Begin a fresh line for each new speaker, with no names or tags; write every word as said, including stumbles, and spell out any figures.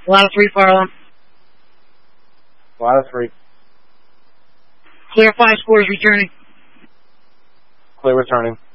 Lot of three, fire alarm.
Lot of three.
Clear five scores returning.
Clear returning.